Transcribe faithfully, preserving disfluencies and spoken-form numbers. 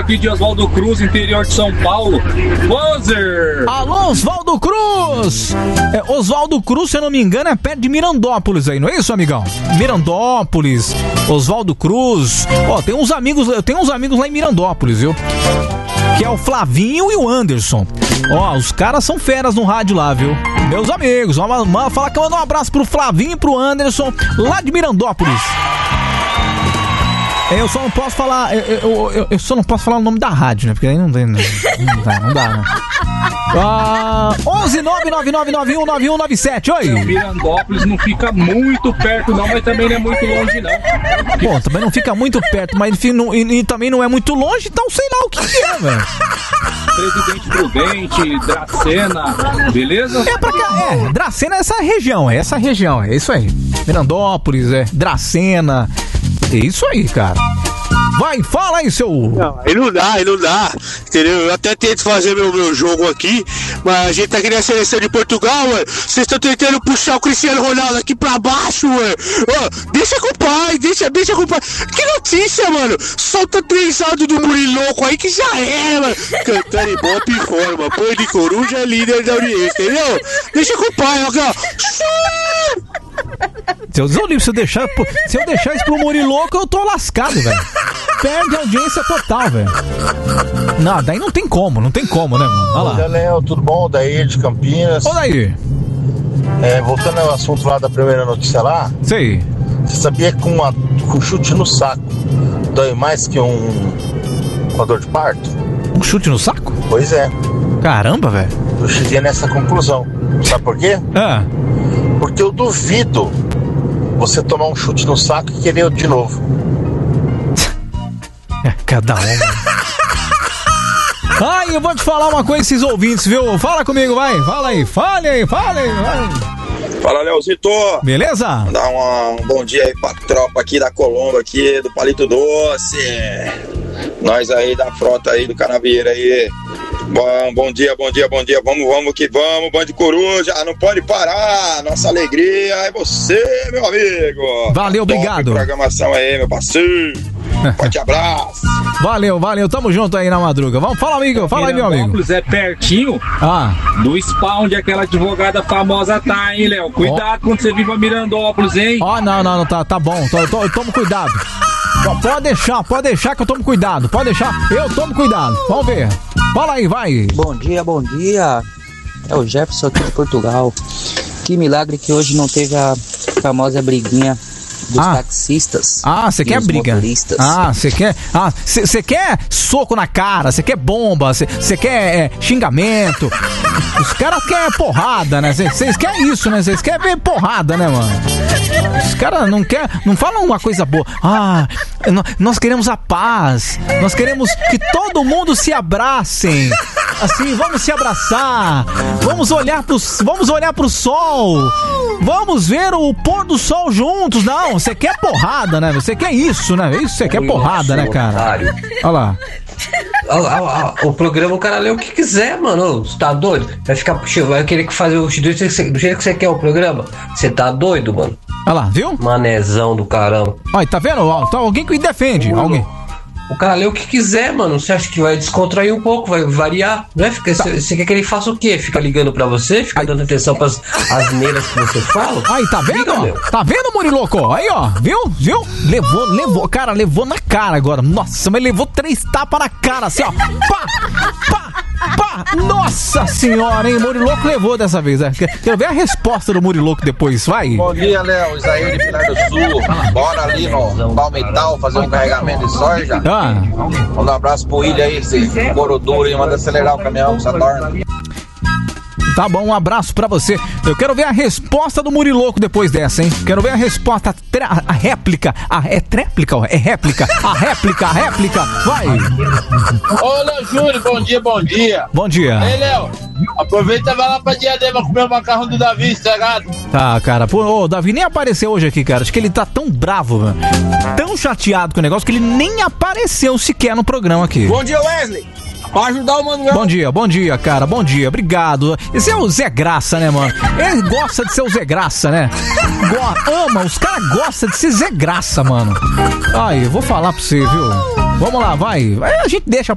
aqui de Oswaldo Cruz, interior de São Paulo. Closer! Alô, Oswaldo Cruz! É, Oswaldo Cruz, se eu não me engano, é perto de Mirandópolis aí, não é isso, amigão? Mirandópolis, Oswaldo Cruz. Ó, tem uns amigos, eu tenho uns amigos lá em Mirandópolis, viu? Que é o Flavinho e o Anderson. Ó, os caras são feras no rádio lá, viu? Meus amigos, ó, uma, falar que eu mando um abraço pro Flavinho e pro Anderson, lá de Mirandópolis. Eu só não posso falar, eu, eu, eu, eu só não posso falar o nome da rádio, né? Porque aí não, não, não dá, não dá, né? Ah, onze nove nove nove nove um nove um nove sete, oi! Mirandópolis não fica muito perto não, mas também não é muito longe não. Bom, também não fica muito perto, mas enfim, não, e, e também não é muito longe, então sei lá o que, que é, velho. Presidente Prudente, Dracena, beleza? É pra cá, é, Dracena é essa região, é essa região, é isso aí. Mirandópolis, é, Dracena, é isso aí, cara. Vai, fala aí, seu... Não, aí não dá, aí não dá, entendeu? Eu até tento fazer meu, meu jogo aqui, mas a gente tá aqui na seleção de Portugal, ué. Vocês estão tentando puxar o Cristiano Ronaldo aqui pra baixo, ué. Ó, deixa com o pai, deixa, deixa com o pai. Que notícia, mano? Solta três áudios do Muriloco aí que já é, mano. Cantando em bota e forma, Boi de Coruja é líder da audiência, entendeu? Deixa com o pai, ó. Deus eu livre, se eu deixar, se eu deixar isso pro Muriloco, eu tô lascado, velho. Perde a audiência total, velho. Não, daí não tem como, não tem como, né, mano? Olha lá. Léo, tudo bom? Daí de Campinas. Olha aí. É, voltando ao assunto lá da primeira notícia lá. Sei. Você sabia que uma, um chute no saco dói mais que um uma dor de parto? Um chute no saco? Pois é. Caramba, velho. Eu cheguei nessa conclusão. Sabe por quê? Ah. Porque eu duvido você tomar um chute no saco e querer de novo. É, cada um. Ai, eu vou te falar uma coisa, esses ouvintes, viu? Fala comigo, vai. Fala aí, fale aí, fale aí, vai. Fala, Leozito. Beleza? Dar uma, um bom dia aí pra tropa aqui da Colombo, aqui do Palito Doce. Nós aí da frota aí do Canavieira aí. Bom, bom dia, bom dia, bom dia. Vamos, vamos que vamos. Band de Coruja, não pode parar. Nossa alegria é você, meu amigo. Valeu, Top obrigado. Programação aí, meu parceiro. Forte abraço. Valeu, valeu. Tamo junto aí na madruga. Vamos, fala, amigo. Fala aí, meu amigo. É pertinho ah. do spa onde aquela advogada famosa tá, hein, Léo? Cuidado oh. quando você vir pra Mirandópolis, hein? Ó, oh, não, não, não, tá, tá bom. Tô, tô, eu tomo cuidado. Pode deixar, pode deixar que eu tomo cuidado. Pode deixar, eu tomo cuidado. Vamos ver. Fala aí, vai. Bom dia, bom dia. É o Jefferson aqui de Portugal. Que milagre que hoje não teve a famosa briguinha dos ah. taxistas. Ah, você quer briga? Motoristas. Ah, você quer. Ah, você quer soco na cara, você quer bomba, você quer é, xingamento. Os caras querem porrada, né? Vocês querem isso, né? Vocês querem ver porrada, né, mano? Os caras não querem. Não falam uma coisa boa. Ah, nós queremos a paz. Nós queremos que todo mundo se abracem. Assim, vamos se abraçar. Vamos olhar pro, vamos olhar pro sol. Vamos ver o pôr do sol juntos. Não, você quer porrada, né? Você quer isso, né? Isso você quer porrada, né, cara? Olha lá. O programa o cara lê o que quiser, mano. Você tá doido? Vai ficar puxando, vai querer fazer o do jeito que você quer o programa? Você tá doido, mano? Olha lá, viu? Manezão do caramba. Olha, tá vendo? Tá alguém que defende. Mano, alguém. O cara lê o que quiser, mano. Você acha que vai descontrair um pouco, vai variar, né? Você tá. Quer que ele faça o quê? Fica ligando pra você? Fica Ai. dando atenção pras asneiras que você fala? Aí, tá vendo? Liga, tá vendo, Muriloco? Aí, ó, viu? Viu? Levou, levou, cara, levou na cara agora. Nossa, mas levou três tapas na cara, assim, ó. Pá, pá, pá. Nossa senhora, hein? Muriloco levou dessa vez, né? Quero ver a resposta do Muriloco depois, vai. Bom dia, Léo. Isaías de Pilar do Sul. Bora ali no Palmital fazer um carregamento de soja. Ah. Manda um abraço pro William aí, esse couro duro, e manda acelerar o caminhão, Saturno. Tá bom, um abraço pra você. Eu quero ver a resposta do Muriloco depois dessa, hein? Quero ver a resposta, a, a réplica. A, é tréplica? É réplica. A réplica, a réplica. Vai. Ô, Léo Júnior, bom dia, bom dia. Bom dia. Ei, Léo, aproveita e vai lá pra Diadema comer o macarrão do Davi, estragado. Tá, cara. Pô, o Davi nem apareceu hoje aqui, cara. Acho que ele tá tão bravo, mano. Tão chateado com o negócio que ele nem apareceu sequer no programa aqui. Bom dia, Wesley. Pra ajudar o Manuel. Bom dia, bom dia, cara, bom dia, obrigado. Esse é o Zé Graça, né, mano? Ele gosta de ser o Zé Graça, né? Go- ama, os caras gostam de ser Zé Graça, mano. Aí, eu vou falar pra você, viu? Vamos lá, vai. A gente deixa